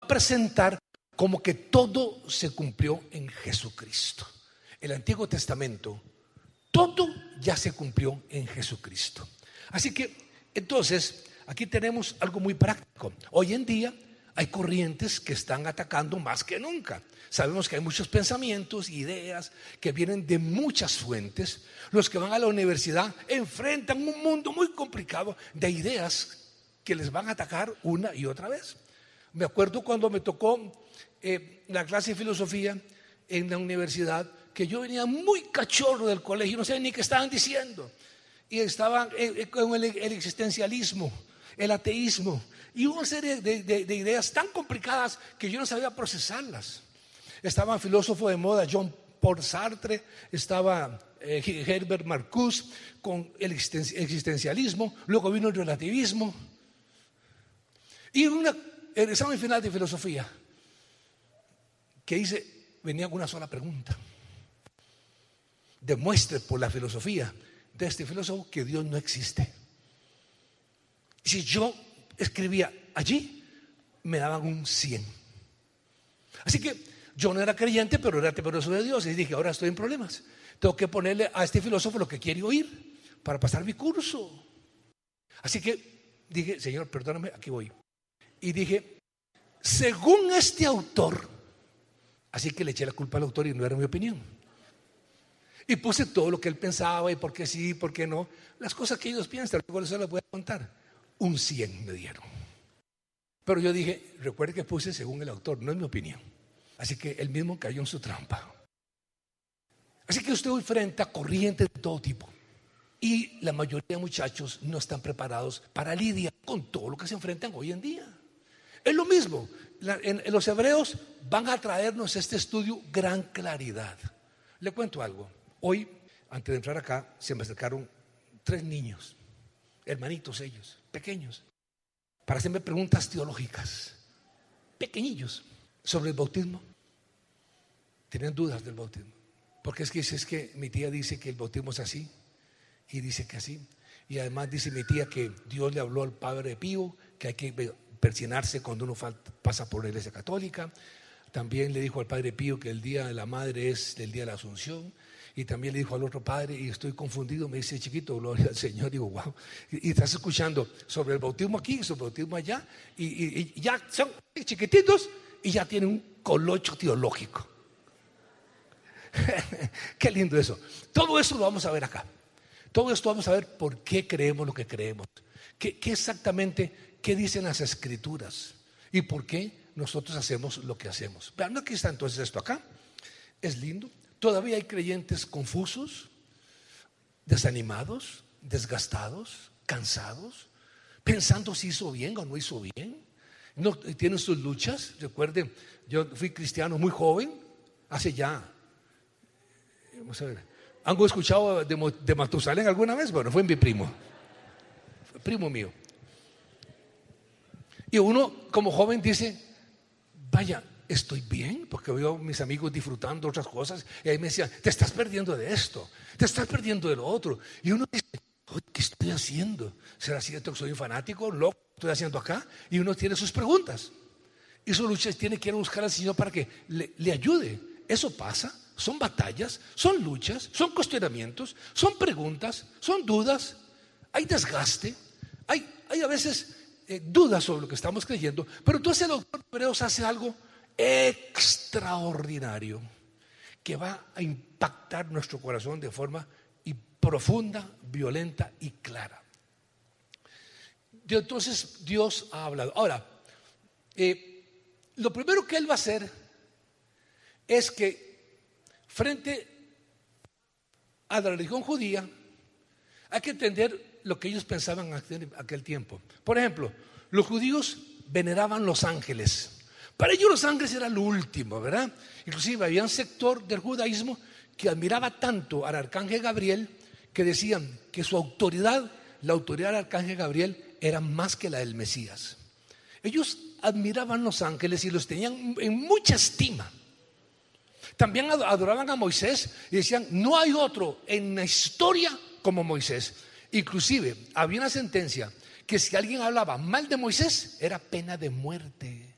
presentar como que todo se cumplió en Jesucristo. El Antiguo Testamento, todo ya se cumplió en Jesucristo. Así que, entonces, aquí tenemos algo muy práctico. Hoy en día hay corrientes que están atacando más que nunca. Sabemos que hay muchos pensamientos, ideas que vienen de muchas fuentes. Los que van a la universidad enfrentan un mundo muy complicado de ideas que les van a atacar una y otra vez. Me acuerdo cuando me tocó la clase de filosofía en la universidad, que yo venía muy cachorro del colegio, no sabía ni qué estaban diciendo, y estaba con el existencialismo, el ateísmo y una serie de ideas tan complicadas que yo no sabía procesarlas. Estaba un filósofo de moda, Jean Paul Sartre, estaba Herbert Marcuse con el existencialismo, luego vino el relativismo y el examen final de filosofía que hice venía con una sola pregunta: demuestre por la filosofía de este filósofo que Dios no existe. Si yo escribía allí, me daban un 100. Así que yo no era creyente, pero era temeroso de Dios, y dije, ahora estoy en problemas, tengo que ponerle a este filósofo lo que quiere oír para pasar mi curso. Así que dije, Señor, perdóname, aquí voy. Y dije, según este autor, así que le eché la culpa al autor y no era mi opinión. Y puse todo lo que él pensaba y por qué sí, por qué no, las cosas que ellos piensan, luego se las voy a contar. Un 100 me dieron. Pero yo dije, recuerde que puse según el autor, no es mi opinión. Así que él mismo cayó en su trampa. Así que usted hoy enfrenta corrientes de todo tipo. Y la mayoría de muchachos no están preparados para lidiar con todo lo que se enfrentan hoy en día. Es lo mismo, en los hebreos van a traernos este estudio gran claridad. Le cuento algo. Hoy, antes de entrar acá, se me acercaron 3 niños, hermanitos ellos, pequeños, para hacerme preguntas teológicas, pequeñillos, sobre el bautismo. Tenían dudas del bautismo, porque es que mi tía dice que el bautismo es así, y dice que así, y además dice mi tía que Dios le habló al Padre Pío, que hay que persinarse cuando uno pasa por la Iglesia Católica. También le dijo al Padre Pío que el Día de la Madre es el Día de la Asunción. Y también le dijo al otro padre, y estoy confundido, me dice, chiquito, gloria al Señor. Digo, wow. Y estás escuchando sobre el bautismo aquí, sobre el bautismo allá, y ya son chiquititos y ya tienen un colocho teológico. Qué lindo eso. Todo eso lo vamos a ver acá. Todo esto vamos a ver por qué creemos lo que creemos. ¿Qué exactamente, qué dicen las Escrituras? ¿Y por qué nosotros hacemos lo que hacemos? Vean, aquí está entonces esto acá. Es lindo. Todavía hay creyentes confusos, desanimados, desgastados, cansados, pensando si hizo bien o no hizo bien. No, tienen sus luchas. Recuerden, yo fui cristiano muy joven, hace ya, vamos a ver, ¿han escuchado de Matusalén alguna vez? Bueno, fue mi primo mío. Y uno como joven dice, vaya, estoy bien, porque veo a mis amigos disfrutando otras cosas, y ahí me decían, te estás perdiendo de esto, te estás perdiendo de lo otro. Y uno dice, ¿qué estoy haciendo? ¿Será cierto que soy un fanático, loco, estoy haciendo acá? Y uno tiene sus preguntas y su lucha, tiene que ir a buscar al Señor para que le ayude. Eso pasa, son batallas, son luchas, son cuestionamientos, son preguntas, son dudas, hay desgaste, hay a veces dudas sobre lo que estamos creyendo. Pero entonces el autor de Hebreos hace algo extraordinario que va a impactar nuestro corazón de forma profunda, violenta y clara. Entonces Dios ha hablado. Ahora, lo primero que Él va a hacer es que frente a la religión judía hay que entender lo que ellos pensaban en aquel tiempo. Por ejemplo, los judíos veneraban los ángeles. Para ellos los ángeles era lo último, ¿verdad? Inclusive había un sector del judaísmo que admiraba tanto al arcángel Gabriel que decían que su autoridad, la autoridad del arcángel Gabriel, era más que la del Mesías. Ellos admiraban los ángeles y los tenían en mucha estima. También adoraban a Moisés y decían, no hay otro en la historia como Moisés. Inclusive había una sentencia que si alguien hablaba mal de Moisés era pena de muerte.